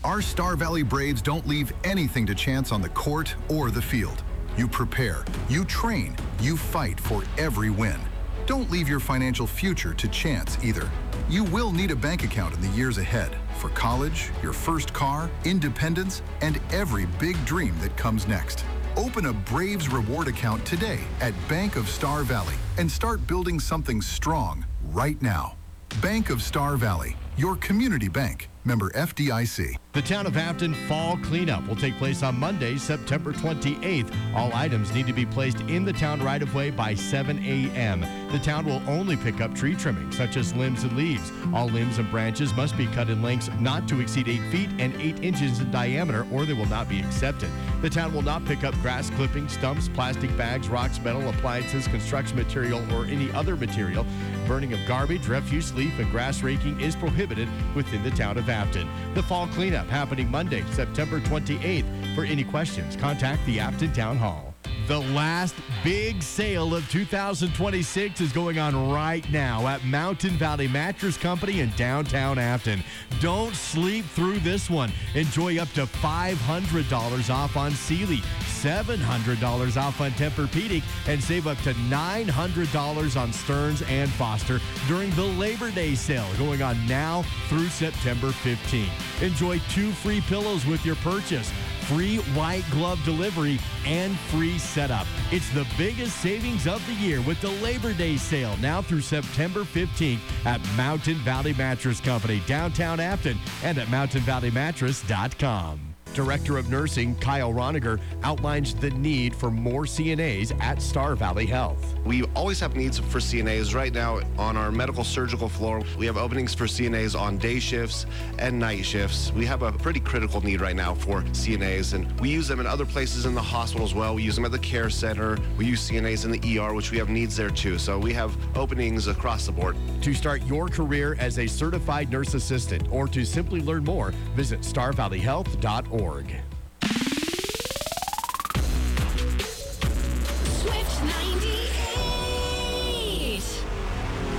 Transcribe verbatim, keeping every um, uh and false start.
Our Star Valley Braves don't leave anything to chance on the court or the field. You prepare, you train, you fight for every win. Don't leave your financial future to chance either. You will need a bank account in the years ahead for college, your first car, independence, and every big dream that comes next. Open a Braves reward account today at Bank of Star Valley and start building something strong right now. Bank of Star Valley, your community bank. Member F D I C. The Town of Afton Fall Cleanup will take place on Monday, September twenty-eighth. All items need to be placed in the town right-of-way by seven a.m. The town will only pick up tree trimmings, such as limbs and leaves. All limbs and branches must be cut in lengths not to exceed eight feet and eight inches in diameter, or they will not be accepted. The town will not pick up grass clippings, stumps, plastic bags, rocks, metal, appliances, construction material, or any other material. Burning of garbage, refuse, leaf, and grass raking is prohibited within the Town of Afton. The Fall Cleanup happening Monday, September twenty-eighth. For any questions, contact the Afton Town Hall. The last big sale of two thousand twenty-six is going on right now at Mountain Valley Mattress Company in downtown Afton. Don't sleep through this one. Enjoy up to five hundred dollars off on Sealy, seven hundred dollars off on Tempur-Pedic, and save up to nine hundred dollars on Stearns and Foster during the Labor Day sale going on now through September fifteenth. Enjoy two free pillows with your purchase, free white glove delivery, and free setup. It's the biggest savings of the year with the Labor Day sale now through September fifteenth at Mountain Valley Mattress Company, downtown Afton, and at mountain valley mattress dot com. Director of Nursing Kyle Roniger outlines the need for more C N As at Star Valley Health. We always have needs for C N As. Right now on our medical surgical floor, we have openings for C N As on day shifts and night shifts. We have a pretty critical need right now for C N As, and we use them in other places in the hospital as well. We use them at the care center. We use C N As in the E R, which we have needs there too. So we have openings across the board. To start your career as a certified nurse assistant or to simply learn more, visit star valley health dot org.